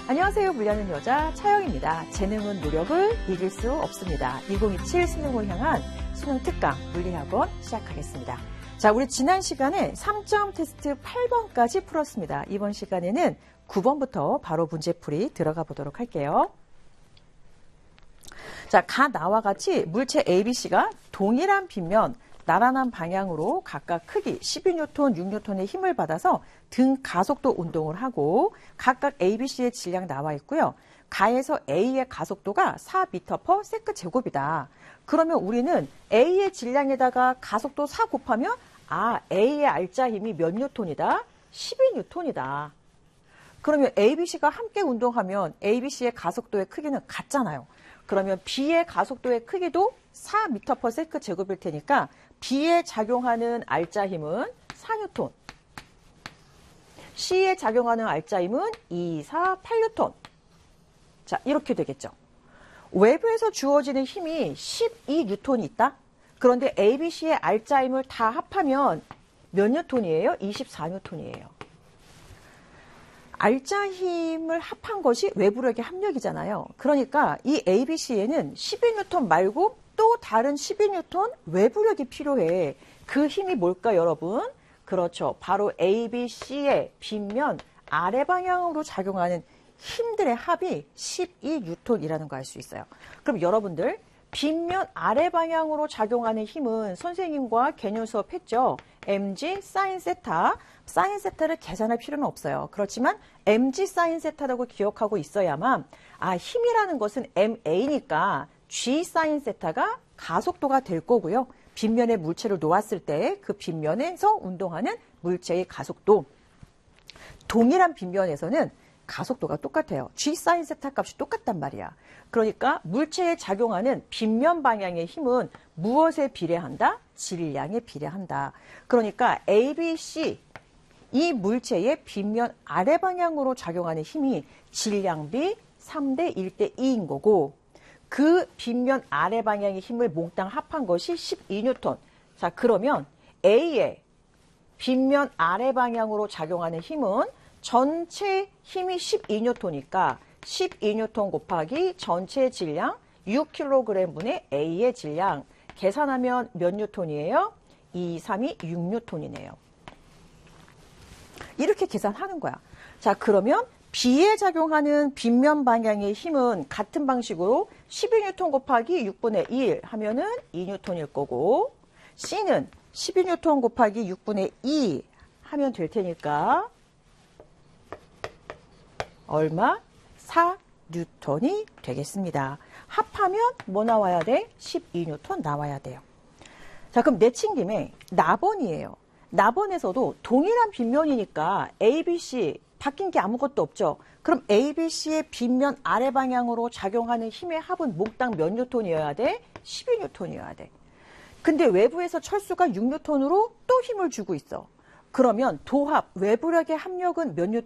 안녕하세요. 물리하는 여자 차영입니다. 재능은 노력을 이길 수 없습니다. 2027 수능을 향한 수능 특강 물리학원 시작하겠습니다. 자, 우리 지난 시간에 3점 테스트 8번까지 풀었습니다. 이번 시간에는 9번부터 바로 문제풀이 들어가 보도록 할게요. 자, 나와 같이 물체 ABC가 동일한 빗면 나란한 방향으로 각각 크기 12N, 6N의 힘을 받아서 등 가속도 운동을 하고 각각 ABC의 질량 나와 있고요. 가에서 A의 가속도가 4m/s 제곱이다. 그러면 우리는 A의 질량에다가 가속도 4 곱하면 A의 알짜 힘이 몇 뉴턴이다? 12N이다. 그러면 ABC가 함께 운동하면 ABC의 가속도의 크기는 같잖아요. 그러면 B의 가속도의 크기도 4m/s 제곱일 테니까 B에 작용하는 알짜 힘은 4N, C에 작용하는 알짜 힘은 2, 4, 8N. 자, 이렇게 되겠죠. 외부에서 주어지는 힘이 12N이 있다. 그런데 ABC의 알짜 힘을 다 합하면 몇 N이에요? 24N이에요. 알짜 힘을 합한 것이 외부력의 합력이잖아요. 그러니까 이 ABC에는 12N 말고 또 다른 12N 외부력이 필요해. 그 힘이 뭘까, 여러분? 그렇죠. 바로 ABC의 빗면 아래 방향으로 작용하는 힘들의 합이 12N이라는 거 알 수 있어요. 그럼 여러분들 빗면 아래 방향으로 작용하는 힘은 선생님과 개념 수업했죠. mg sin 세타. sin 세타를 계산할 필요는 없어요. 그렇지만 mg sin 세타라고 기억하고 있어야만 힘이라는 것은 ma니까 g sin 세타가 가속도가 될 거고요. 빗면에 물체를 놓았을 때 그 빗면에서 운동하는 물체의 가속도. 동일한 빗면에서는 가속도가 똑같아요. g sin 세타 값이 똑같단 말이야. 그러니까 물체에 작용하는 빗면 방향의 힘은 무엇에 비례한다? 질량에 비례한다. 그러니까 ABC 이 물체의 빗면 아래 방향으로 작용하는 힘이 질량비 3대 1대 2인 거고 그 빗면 아래 방향의 힘을 몽땅 합한 것이 12N. 자, 그러면 A의 빗면 아래 방향으로 작용하는 힘은 전체 힘이 12N이니까 12N 곱하기 전체 질량 6kg분의 A의 질량 계산하면 몇 뉴턴이에요? 2, 3이 6N이네요. 이렇게 계산하는 거야. 자, 그러면 B에 작용하는 빗면 방향의 힘은 같은 방식으로 12N 곱하기 6분의 1 하면은 2N일 거고 C는 12N 곱하기 6분의 2 하면 될 테니까 얼마? 4N이 되겠습니다. 합하면 뭐 나와야 돼? 12N 나와야 돼요. 자, 그럼 내친 김에 나번이에요. 나번에서도 동일한 빗면이니까 ABC 바뀐 게 아무것도 없죠. 그럼 ABC의 빗면 아래 방향으로 작용하는 힘의 합은 몽땅 몇 뉴턴이어야 돼? 12N이어야 돼. 근데 외부에서 철수가 6N으로 또 힘을 주고 있어. 그러면 도합, 외부력의 합력은 몇